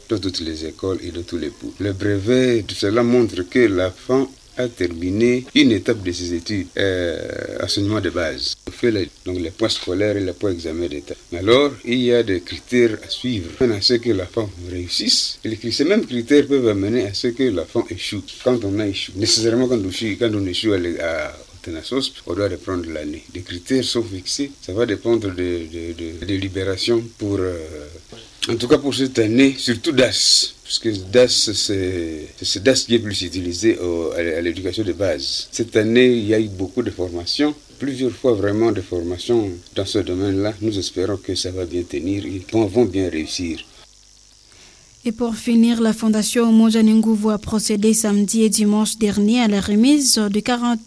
dans toutes les écoles et dans tous les cours. Le brevet, tout cela montre que l'enfant a terminé une étape de ses études, enseignement de base. On fait les points scolaires et les points examen d'État. Alors, il y a des critères à suivre à ce que l'enfant réussisse. Et ces mêmes critères peuvent amener à ce que l'enfant échoue. Quand on a échoué, nécessairement quand on échoue à Tenasosp, on doit reprendre l'année. Les critères sont fixés, ça va dépendre de libération pour... en tout cas pour cette année, surtout DAS. Parce que DAS, c'est DAS qui est plus utilisé à l'éducation de base. Cette année, il y a eu beaucoup de formations, plusieurs fois vraiment de formations dans ce domaine-là. Nous espérons que ça va bien tenir et qu'on va bien réussir. Et pour finir, la Fondation Umoja Nguvu a procédé samedi et dimanche dernier à la remise de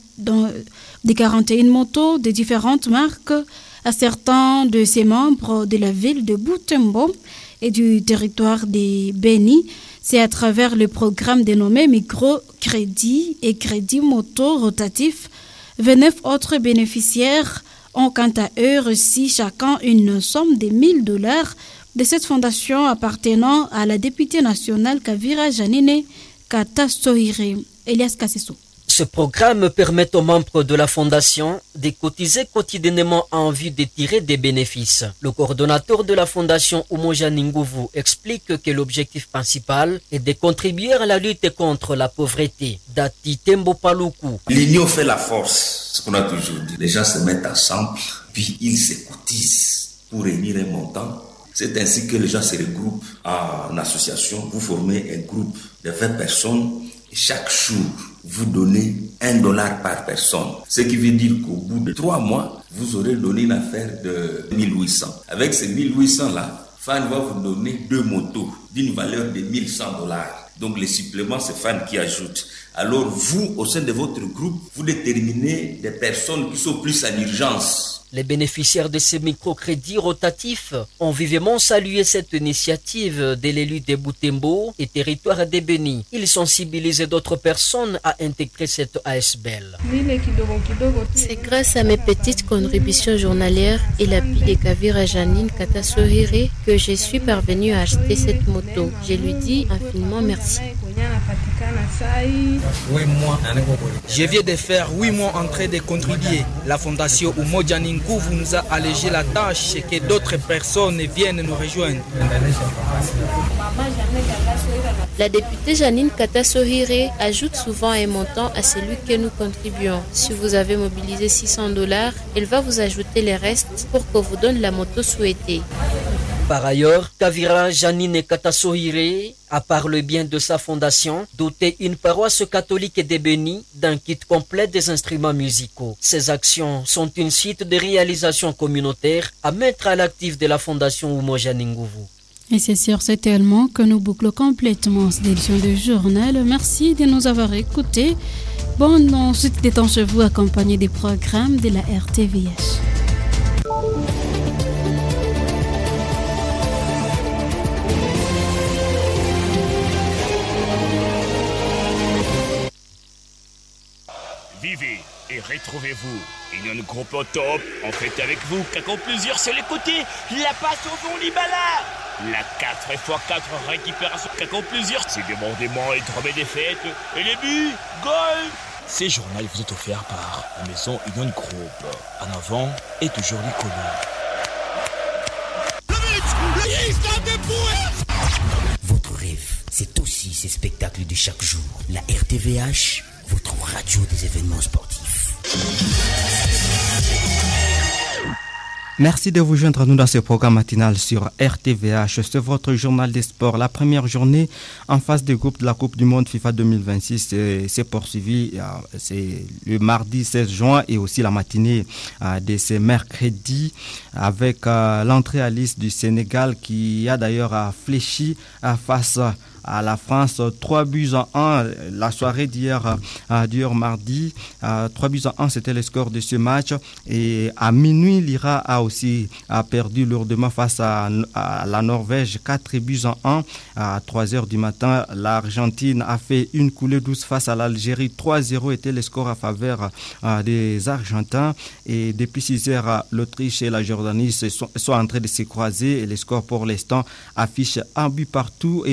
41 motos de différentes marques à certains de ses membres de la ville de Butembo et du territoire de Beni. C'est à travers le programme dénommé Microcrédit et Crédit Moto Rotatif. 29 autres bénéficiaires ont quant à eux reçu chacun une somme de $1000 de cette fondation appartenant à la députée nationale Kavira Janine Katasohire. Elias Kasseso. Ce programme permet aux membres de la fondation de cotiser quotidiennement en vue de tirer des bénéfices. Le coordonnateur de la fondation Umoja Nguvu explique que l'objectif principal est de contribuer à la lutte contre la pauvreté. Dati Tembo Paluku. L'union fait la force, ce qu'on a toujours dit. Les gens se mettent ensemble, puis ils se cotisent pour réunir un montant. C'est ainsi que les gens se regroupent en association. Vous formez un groupe de 20 personnes et chaque jour, vous donnez $1 par personne. Ce qui veut dire qu'au bout de 3 mois, vous aurez donné une affaire de 1800. Avec ces 1800-là, FAN va vous donner 2 motos d'une valeur de $1100. Donc les suppléments, c'est FAN qui ajoute. Alors vous, au sein de votre groupe, vous déterminez des personnes qui sont plus en urgence. Les bénéficiaires de ces microcrédits rotatifs ont vivement salué cette initiative de l'élu de Butembo et territoire de Beni. Ils sensibilisent d'autres personnes à intégrer cette ASBL. C'est grâce à mes petites contributions journalières et l'appui de Kavira Janine Katasohire que je suis parvenue à acheter cette moto. Je lui dis infiniment merci. Je viens de faire 8 mois en train de contribuer. La fondation Umoja Nguvu nous a allégé la tâche et que d'autres personnes viennent nous rejoindre. La députée Janine Katasohire ajoute souvent un montant à celui que nous contribuons. Si vous avez mobilisé $600, elle va vous ajouter le reste pour qu'on vous donne la moto souhaitée. Par ailleurs, Kavira Janine Katasohire a parlé bien de sa fondation, doté une paroisse catholique de Beni d'un kit complet des instruments musicaux. Ces actions sont une suite de réalisations communautaires à mettre à l'actif de la fondation Umoja Nguvu. Et c'est sur cet élément que nous bouclons complètement cette édition du journal. Merci de nous avoir écoutés. Bonne ensuite des temps chez vous accompagné des programmes de la RTVH. Vivez et retrouvez-vous. Union Groupe au top, en fait avec vous, qu'à plusieurs c'est les côtés, la passe au fond Libala. La 4x4 récupération, qu'à plusieurs, c'est débordement et tremé des fêtes, et les buts, goal. Ces journaux vous est offert par la maison Union Group. En avant et toujours l'icône. Votre rêve, c'est aussi ces spectacles de chaque jour. La RTVH, votre radio des événements sportifs. Merci de vous joindre à nous dans ce programme matinal sur RTVH. C'est votre journal des sports. La première journée en phase de groupe de la Coupe du Monde FIFA 2026 s'est poursuivie. C'est le mardi 16 juin et aussi la matinée de ce mercredi avec l'entrée à liste du Sénégal qui a d'ailleurs fléchi face à la France, 3-1. La soirée d'hier mardi, 3-1, c'était le score de ce match. Et à minuit, l'Irak a aussi perdu lourdement face à la Norvège, 4-1. À 3h du matin, l'Argentine a fait une coulée douce face à l'Algérie. 3-0 était le score à faveur des Argentins. Et depuis 6h, l'Autriche et la Jordanie sont en train de se croiser. Et les scores pour l'instant affichent un but partout.